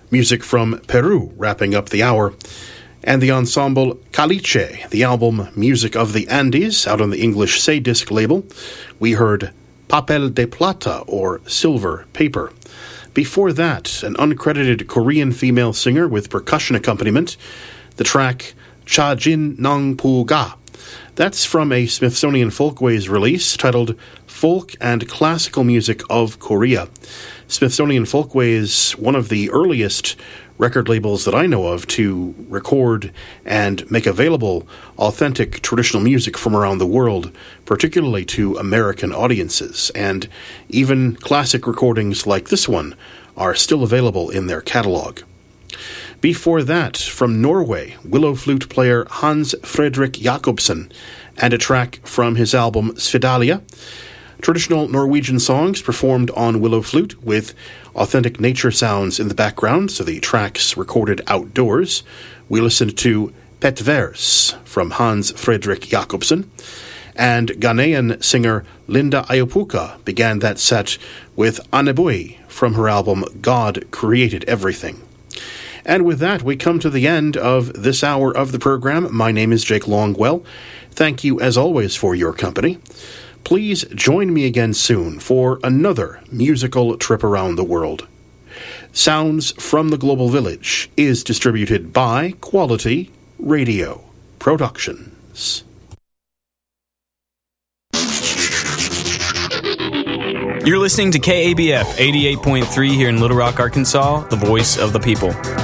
Music from Peru wrapping up the hour. And the ensemble Caliche, the album Music of the Andes, out on the English Say Disc label. We heard Papel de Plata, or Silver Paper. Before that, an uncredited Korean female singer with percussion accompaniment, the track Cha Jin Nang Pu Ga. That's from a Smithsonian Folkways release titled Folk and Classical Music of Korea. Smithsonian Folkways, one of the earliest record labels that I know of to record and make available authentic traditional music from around the world, particularly to American audiences. And even classic recordings like this one are still available in their catalog. Before that, from Norway, willow flute player Hans Fredrik Jakobsen, and a track from his album Svedalia. Traditional Norwegian songs performed on willow flute with authentic nature sounds in the background, so the tracks recorded outdoors. We listened to Petvers from Hans Fredrik Jakobsen, and Ghanaian singer Linda Ayopuka began that set with Anebui from her album God Created Everything. And with that, we come to the end of this hour of the program. My name is Jake Longwell. Thank you, as always, for your company. Please join me again soon for another musical trip around the world. Sounds from the Global Village is distributed by Quality Radio Productions. You're listening to KABF 88.3 here in Little Rock, Arkansas, the voice of the people.